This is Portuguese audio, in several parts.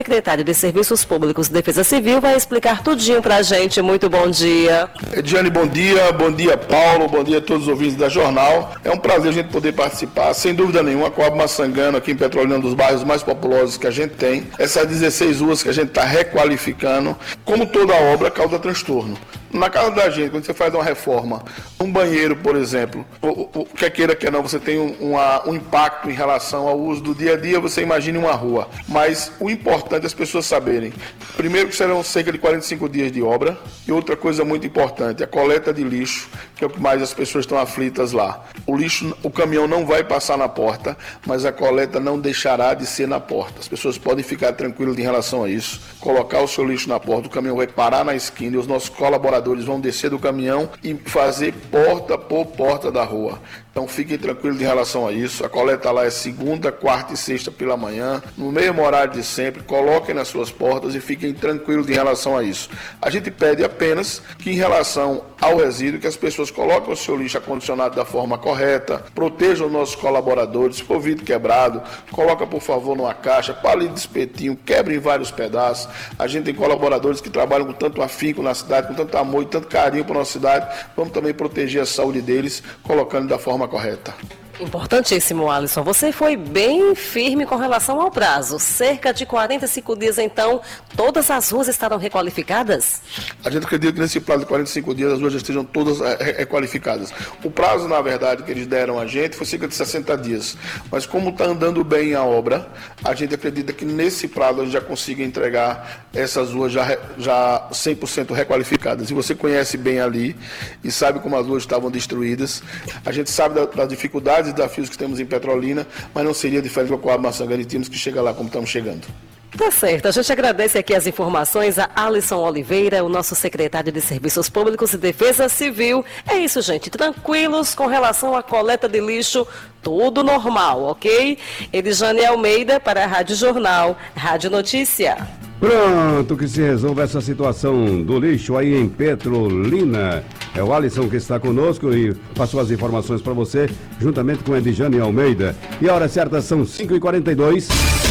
Secretário de Serviços Públicos e Defesa Civil vai explicar tudinho pra gente. Muito bom dia. Ediane, bom dia Paulo, bom dia a todos os ouvintes da Jornal. É um prazer a gente poder participar, sem dúvida nenhuma, a Coab Massangano aqui em Petrolina, um dos bairros mais populosos que a gente tem. Essas 16 ruas que a gente está requalificando, como toda obra, causa transtorno. Na casa da gente, quando você faz uma reforma, um banheiro, por exemplo, quer queira, quer não, você tem um impacto em relação ao uso do dia a dia, você imagine uma rua. Mas o importante é as pessoas saberem, primeiro que serão cerca de 45 dias de obra, e outra coisa muito importante, a coleta de lixo, que é o que mais as pessoas estão aflitas lá. O lixo, o caminhão não vai passar na porta, mas a coleta não deixará de ser na porta. As pessoas podem ficar tranquilas em relação a isso, colocar o seu lixo na porta, o caminhão vai parar na esquina e os nossos colaboradores vão descer do caminhão e fazer porta por porta da rua. Então fiquem tranquilos em relação a isso. A coleta lá é segunda, quarta e sexta pela manhã, no mesmo horário de sempre. Coloquem nas suas portas e fiquem tranquilos em relação a isso. A gente pede apenas que, em relação ao resíduo, que as pessoas coloquem o seu lixo acondicionado da forma correta, protejam os nossos colaboradores. Se for vidro quebrado, coloca por favor numa caixa, palito de espetinho, quebre em vários pedaços. A gente tem colaboradores que trabalham com tanto afinco na cidade, com tanto amor e tanto carinho para a nossa cidade. Vamos também proteger a saúde deles, colocando da forma correta. Importantíssimo, Alisson. Você foi bem firme com relação ao prazo. Cerca de 45 dias, então, todas as ruas estarão requalificadas? A gente acredita que nesse prazo de 45 dias as ruas já estejam todas requalificadas. O prazo, na verdade, que eles deram a gente foi cerca de 60 dias. Mas como está andando bem a obra, a gente acredita que nesse prazo a gente já consiga entregar essas ruas já 100% requalificadas. E você conhece bem ali e sabe como as ruas estavam destruídas. A gente sabe das dificuldades e desafios que temos em Petrolina, mas não seria diferente com a Coab Massangano e temos que chegar lá como estamos chegando. Tá certo, a gente agradece aqui as informações a Alisson Oliveira, o nosso secretário de Serviços Públicos e Defesa Civil. É isso, gente, tranquilos com relação à coleta de lixo, tudo normal, ok? Edjane Almeida para a Rádio Jornal, Rádio Notícia. Pronto, que se resolva essa situação do lixo aí em Petrolina. É o Alisson que está conosco e passou as informações para você, juntamente com Edjane Almeida. E a hora certa são 5h42.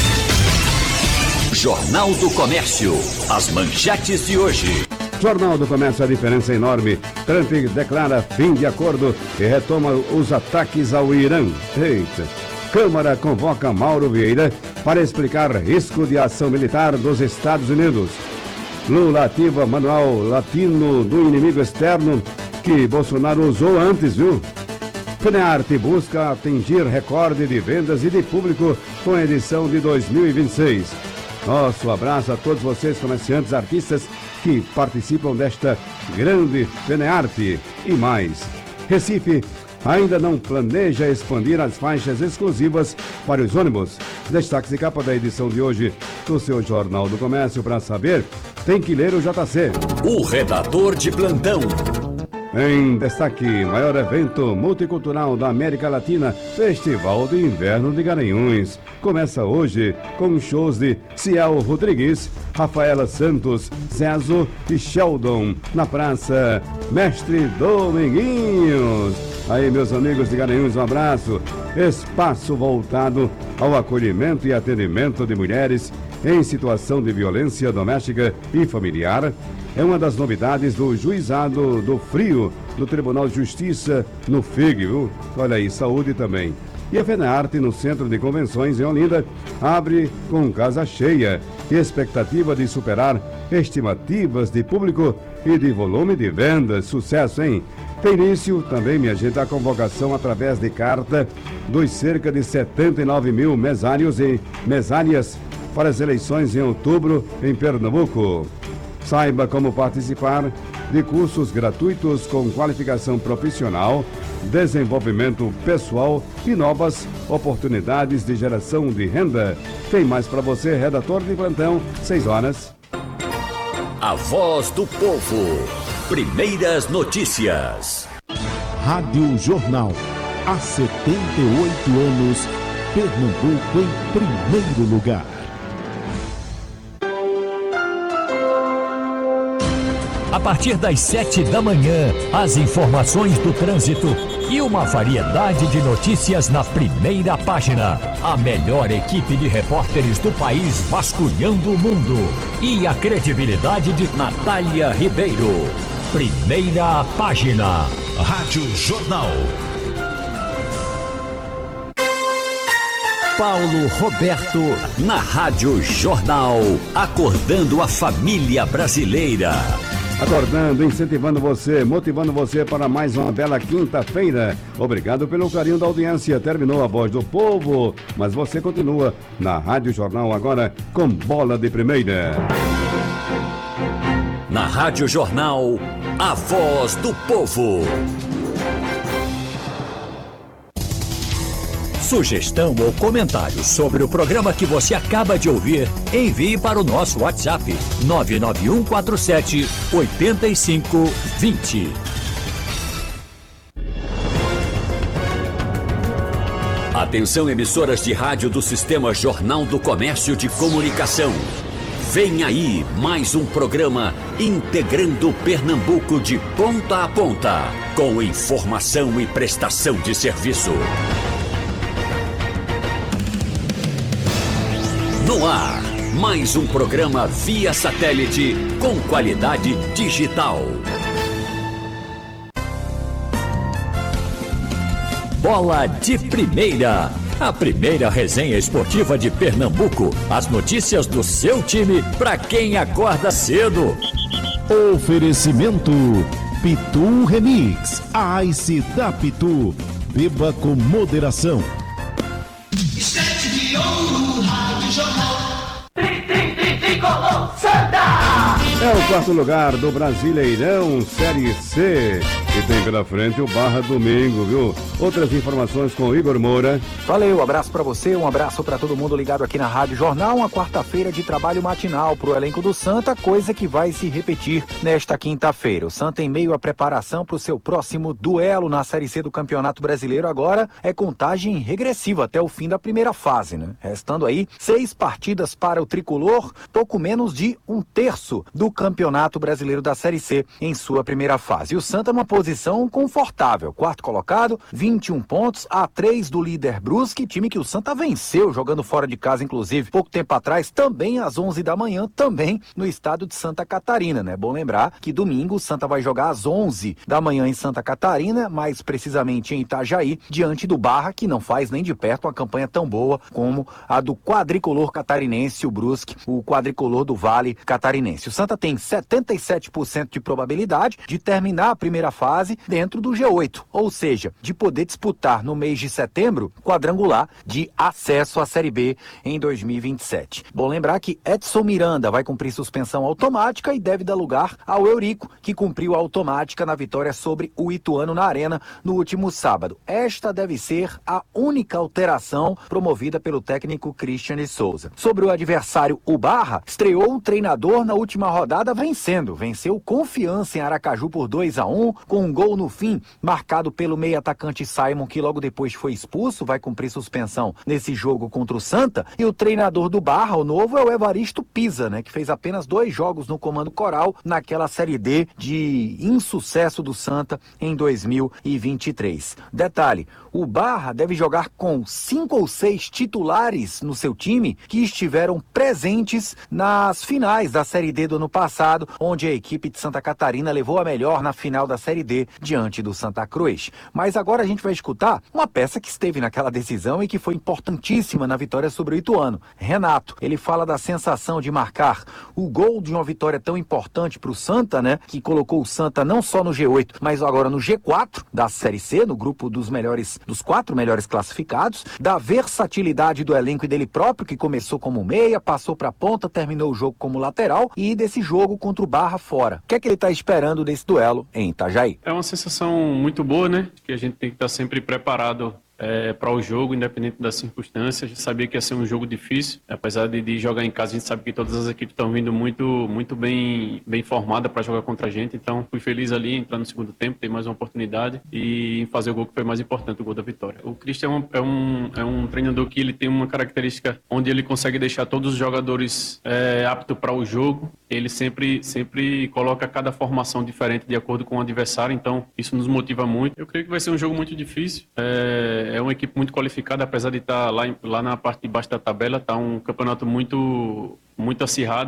Jornal do Comércio. As manchetes de hoje. Jornal do Comércio, a diferença é enorme. Trump declara fim de acordo e retoma os ataques ao Irã. Eita. Câmara convoca Mauro Vieira para explicar risco de ação militar dos Estados Unidos. Lula ativa manual latino do inimigo externo que Bolsonaro usou antes, viu? FENEARTE busca atingir recorde de vendas e de público com a edição de 2026. Nosso abraço a todos vocês, comerciantes, artistas que participam desta grande FENEARTE e mais. Recife ainda não planeja expandir as faixas exclusivas para os ônibus. Destaques de capa da edição de hoje do seu Jornal do Comércio. Para saber, tem que ler o JC. O redator de plantão. Em destaque, maior evento multicultural da América Latina, Festival de Inverno de Garanhuns. Começa hoje com shows de Ciel Rodrigues, Rafaela Santos, Zezo e Sheldon, na Praça Mestre Dominguinhos. Aí, meus amigos de Garanhuns, um abraço. Espaço voltado ao acolhimento e atendimento de mulheres em situação de violência doméstica e familiar. É uma das novidades do Juizado do Frio do Tribunal de Justiça no FIG, viu? Olha aí, saúde também. E a FENEARTE, no Centro de Convenções em Olinda, abre com casa cheia e expectativa de superar estimativas de público e de volume de vendas. Sucesso, hein? Tem início também, minha gente, a convocação através de carta dos cerca de 79 mil mesários e mesárias para as eleições em outubro em Pernambuco. Saiba como participar de cursos gratuitos com qualificação profissional, desenvolvimento pessoal e novas oportunidades de geração de renda. Tem mais para você, redator de plantão, 6 horas. A voz do povo. Primeiras notícias. Rádio Jornal. Há 78 anos, Pernambuco em primeiro lugar. A partir das 7 da manhã, as informações do trânsito e uma variedade de notícias na primeira página. A melhor equipe de repórteres do país vasculhando o mundo. E a credibilidade de Natália Ribeiro. Primeira página. Rádio Jornal. Paulo Roberto, na Rádio Jornal, acordando a família brasileira. Acordando, incentivando você, motivando você para mais uma bela quinta-feira. Obrigado pelo carinho da audiência. Terminou a Voz do Povo, mas você continua na Rádio Jornal agora com Bola de Primeira. Na Rádio Jornal, a Voz do Povo. Sugestão ou comentário sobre o programa que você acaba de ouvir, envie para o nosso WhatsApp 99147-8520. Atenção, emissoras de rádio do Sistema Jornal do Comércio de Comunicação. Vem aí mais um programa integrando Pernambuco de ponta a ponta, com informação e prestação de serviço. No ar, mais um programa via satélite com qualidade digital. Bola de Primeira, a primeira resenha esportiva de Pernambuco. As notícias do seu time para quem acorda cedo. Oferecimento Pitu Remix, a Ice da Pitu. Beba com moderação. Estete de ouro, Rádio Jornal. Tricolor Santa! É o quarto lugar do Brasileirão Série C. E tem pela frente o Barra domingo, viu? Outras informações com Igor Moura. Valeu, um abraço pra você, um abraço pra todo mundo ligado aqui na Rádio Jornal. Uma quarta-feira de trabalho matinal pro elenco do Santa, coisa que vai se repetir nesta quinta-feira. O Santa, em meio à preparação pro seu próximo duelo na Série C do Campeonato Brasileiro, agora é contagem regressiva até o fim da primeira fase, né? Restando aí 6 partidas para o tricolor, pouco menos de 1/3 do Campeonato Brasileiro da Série C em sua primeira fase. E o Santa numa posição confortável, quarto colocado, 21 pontos, a 3 do líder Brusque, time que o Santa venceu jogando fora de casa, inclusive, pouco tempo atrás, também às 11 da manhã, também no estado de Santa Catarina, né? Bom lembrar que domingo o Santa vai jogar às 11 da manhã em Santa Catarina, mais precisamente em Itajaí, diante do Barra, que não faz nem de perto uma campanha tão boa como a do quadricolor catarinense, o Brusque, o quadricolor do Vale Catarinense. O Santa tem 77% de probabilidade de terminar a primeira fase dentro do G8, ou seja, de poder disputar no mês de setembro quadrangular de acesso à Série B em 2027. Bom lembrar que Edson Miranda vai cumprir suspensão automática e deve dar lugar ao Eurico, que cumpriu a automática na vitória sobre o Ituano na Arena no último sábado. Esta deve ser a única alteração promovida pelo técnico Christian de Souza. Sobre o adversário, o Barra, estreou um treinador na última rodada venceu Confiança em Aracaju por 2-1, com um gol no fim, marcado pelo meio-atacante Simon, que logo depois foi expulso, vai cumprir suspensão nesse jogo contra o Santa. E o treinador do Barra, o novo, é o Evaristo Pisa, né, que fez apenas 2 jogos no comando coral naquela Série D de insucesso do Santa em 2023. Detalhe, o Barra deve jogar com 5 ou 6 titulares no seu time que estiveram presentes nas finais da Série D do ano passado, onde a equipe de Santa Catarina levou a melhor na final da Série D diante do Santa Cruz. Mas agora a gente vai escutar uma peça que esteve naquela decisão e que foi importantíssima na vitória sobre o Ituano. Renato, ele fala da sensação de marcar o gol de uma vitória tão importante para o Santa, né? Que colocou o Santa não só no G8, mas agora no G4 da Série C, no grupo dos 4 melhores classificados, da versatilidade do elenco e dele próprio, que começou como meia, passou para ponta, terminou o jogo como lateral, e desse jogo contra o Barra fora. O que é que ele está esperando desse duelo em Itajaí? É uma sensação muito boa, né? Que a gente tem que estar sempre preparado para o jogo, independente das circunstâncias. A gente sabia que ia ser um jogo difícil, apesar de jogar em casa, a gente sabe que todas as equipes estão vindo muito bem formadas para jogar contra a gente, então fui feliz ali, entrar no segundo tempo, ter mais uma oportunidade e fazer o gol que foi mais importante, o gol da vitória. O Christian é um treinador que ele tem uma característica onde ele consegue deixar todos os jogadores aptos para o jogo. Ele sempre coloca cada formação diferente de acordo com o adversário, então isso nos motiva muito. Eu creio que vai ser um jogo muito difícil, é uma equipe muito qualificada, apesar de estar lá na parte de baixo da tabela, está um campeonato muito acirrado.